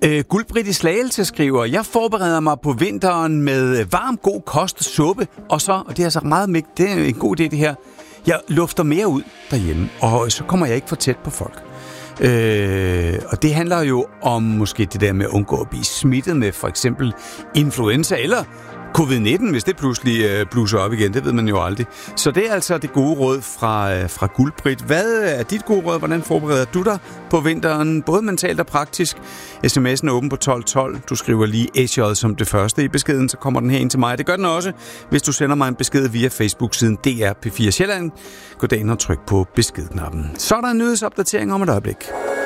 Guldbrit i Slagelse skriver, jeg forbereder mig på vinteren med varm, god kost, suppe, og det er altså meget det er en god idé det her, jeg lufter mere ud derhjemme, og så kommer jeg ikke for tæt på folk. Og det handler jo om måske det der med at undgå at blive smittet med for eksempel influenza eller covid-19, hvis det pludselig blusser op igen. Det ved man jo aldrig. Så det er altså det gode råd fra Guldbrit. Hvad er dit gode råd? Hvordan forbereder du dig på vinteren? Både mentalt og praktisk. SMS'en er åben på 1212. Du skriver lige SJ som det første i beskeden, så kommer den her ind til mig. Det gør den også, hvis du sender mig en besked via Facebook-siden DR P4 Sjælland. Gå derind og tryk på beskedknappen. Så er der en nyhedsopdatering om et øjeblik.